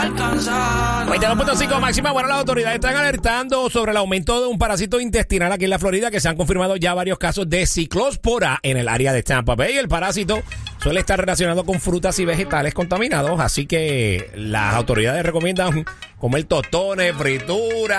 92.5 máxima. Bueno, las autoridades están alertando sobre el aumento de un parásito intestinal aquí en la Florida, que se han confirmado ya varios casos de ciclospora en el área de Tampa Bay. El parásito suele estar relacionado con frutas y vegetales contaminados, así que las autoridades recomiendan comer tostones, frituras,